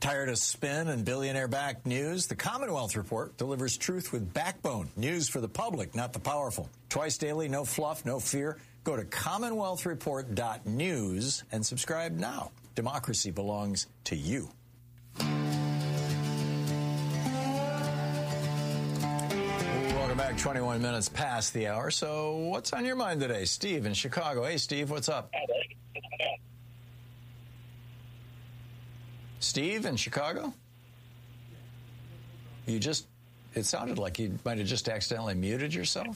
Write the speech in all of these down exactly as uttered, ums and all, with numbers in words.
Tired of spin and billionaire-backed news? The Commonwealth Report delivers truth with backbone. News for the public, not the powerful. Twice daily, no fluff, no fear. Go to commonwealth report dot news and subscribe now. Democracy belongs to you. Welcome back. twenty-one minutes past the hour. So what's on your mind today? Steve in Chicago. Hey, Steve, what's up? Steve in Chicago? You just, it sounded like you might have just accidentally muted yourself.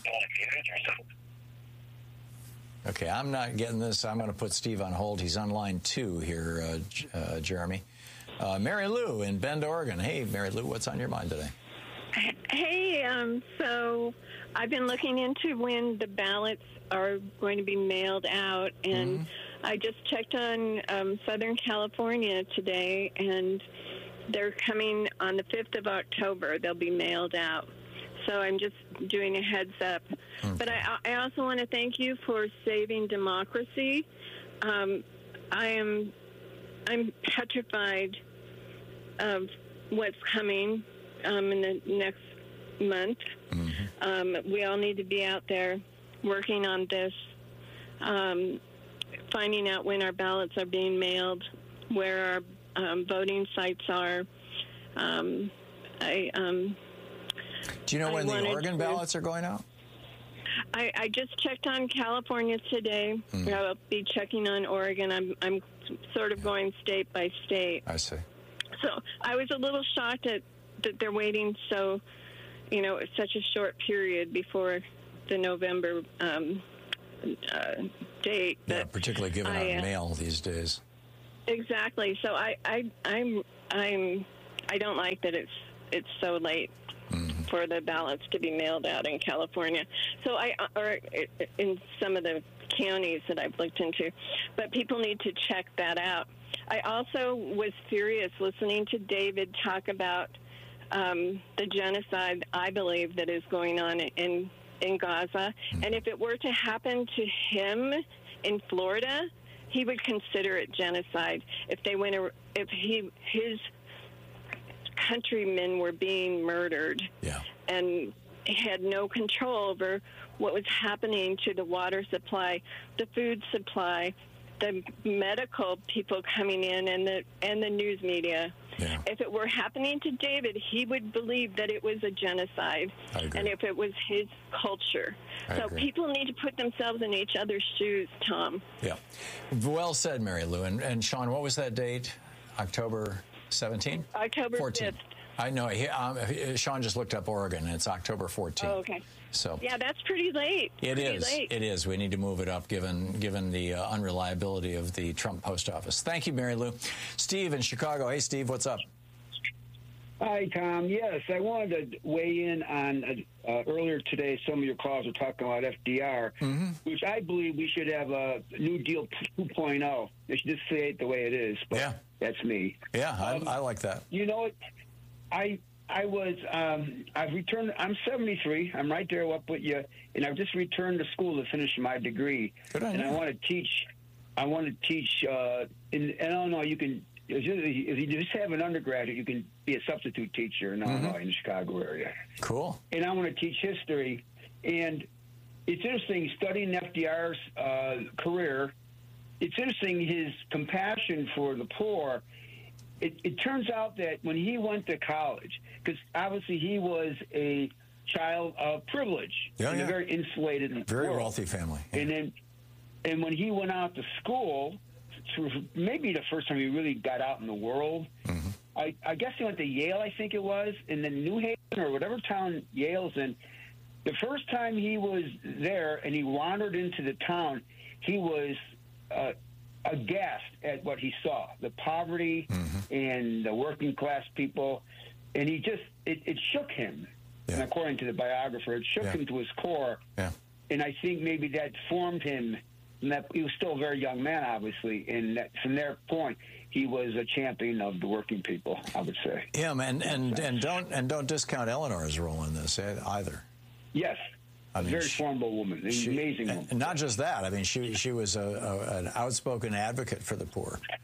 Okay, I'm not getting this. I'm going to put Steve on hold. He's on line two here, uh, uh, Jeremy. Uh, Mary Lou in Bend, Oregon. Hey, Mary Lou, what's on your mind today? Hey, um, so I've been looking into when the ballots are going to be mailed out, and mm-hmm. I just checked on um, Southern California today, and they're coming on the fifth of October. They'll be mailed out. So I'm just doing a heads up. Okay. But I, I also want to thank you for saving democracy. Um, I am I'm petrified of what's coming um, in the next month. Mm-hmm. Um, we all need to be out there working on this, um, finding out when our ballots are being mailed, where our um, voting sites are. Um, I um, Do you know when the Oregon to, ballots are going out? I, I just checked on California today. Mm. I'll be checking on Oregon. I'm I'm sort of yeah. going state by state. I see. So I was a little shocked at that they're waiting so, you know, such a short period before the November um, uh, date. Yeah, particularly given I, out uh, mail these days. Exactly. So I, I I'm I'm I don't like that it's it's so late mm-hmm. for the ballots to be mailed out in California. So I or in some of the counties that I've looked into, but people need to check that out. I also was furious listening to David talk about um, the genocide I believe that is going on in in Gaza, mm-hmm. and if it were to happen to him in Florida, he would consider it genocide. If they went, if he his countrymen were being murdered, yeah. and had no control over what was happening to the water supply, the food supply, the medical people coming in, and the and the news media. Yeah. If it were happening to David, he would believe that it was a genocide, and if it was his culture. I so agree. People need to put themselves in each other's shoes, Tom. Yeah. Well said, Mary Lou. And, and Sean, what was that date? October seventeenth? October fourteenth. fifth. I know. He, um, Sean just looked up Oregon, and it's October fourteenth. Oh, okay. So yeah, that's pretty late. It pretty is. Late. It is. We need to move it up, given given the uh, unreliability of the Trump post office. Thank you, Mary Lou. Steve in Chicago. Hey, Steve, what's up? Hi, Tom. Yes, I wanted to weigh in on uh, uh, earlier today. Some of your calls were talking about F D R, mm-hmm. which I believe we should have a New Deal two point oh. They should just say it the way it is. But yeah, that's me. Yeah, um, I, I like that. You know, I I was um, I've returned. I'm seventy-three. I'm right there up with you, and I've just returned to school to finish my degree. Good on and you. I want to teach. I want to teach uh, in, in Illinois. You can. If you just have an undergraduate, you can be a substitute teacher in Illinois, mm-hmm. in the Chicago area. Cool. And I want to teach history. And it's interesting studying F D R's uh, career. It's interesting his compassion for the poor. It, it turns out that when he went to college, because obviously he was a child of privilege, yeah, in yeah. a very insulated, very world. wealthy family. Yeah. And then, and when he went out to school, maybe the first time he really got out in the world. Mm-hmm. I, I guess he went to Yale, I think it was, and then New Haven or whatever town Yale's in. The first time he was there and he wandered into the town, he was uh, aghast at what he saw, the poverty mm-hmm. and the working class people. And he just, it, it shook him. Yeah. And according to the biographer, it shook yeah. him to his core. Yeah. And I think maybe that formed him. And that he was still a very young man, obviously, and that from their point, he was a champion of the working people. I would say. Yeah, and and, and don't and don't discount Eleanor's role in this either. Yes, I a mean, very she, formidable woman, an she, amazing woman. And not just that. I mean, she she was a, a, an outspoken advocate for the poor,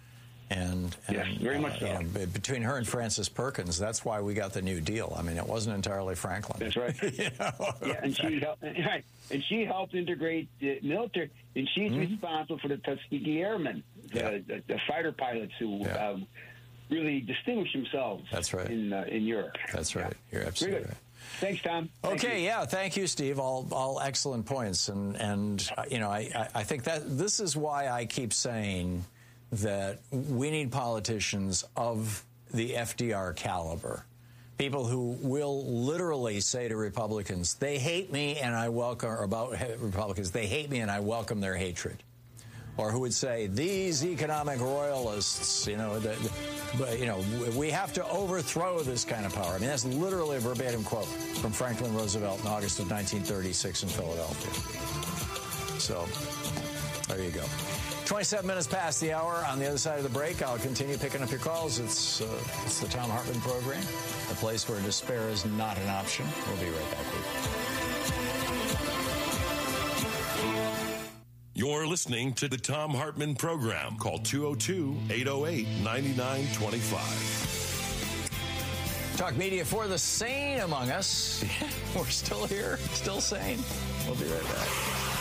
And, and yes, very much uh, so. You know, between her and Francis Perkins, that's why we got the New Deal. I mean, it wasn't entirely Franklin. That's right. you know? Yeah, and she helped. Right, and she helped integrate the military, and she's mm-hmm. responsible for the Tuskegee Airmen, the, yeah. the, the fighter pilots who yeah. um, really distinguished themselves. That's right. In uh, in Europe. That's right. Yeah. You're absolutely right. Thanks, Tom. Thank okay, you. yeah, thank you, Steve. All all excellent points, and and uh, you know, I I think that this is why I keep saying that we need politicians of the F D R caliber, people who will literally say to Republicans, "They hate me, and I welcome," or about Republicans, "They hate me, and I welcome their hatred," or who would say, "These economic royalists, you know, the, the, you know, we have to overthrow this kind of power." I mean, that's literally a verbatim quote from Franklin Roosevelt in August of nineteen thirty-six in Philadelphia. So, there you go. twenty-seven minutes past the hour. On the other side of the break, I'll continue picking up your calls. It's uh, it's the Thom Hartmann program, a place where despair is not an option. We'll be right back with you. You're listening to the Thom Hartmann program. Call two oh two, eight oh eight, nine nine two five. Talk media for the sane among us. We're still here, still sane. We'll be right back.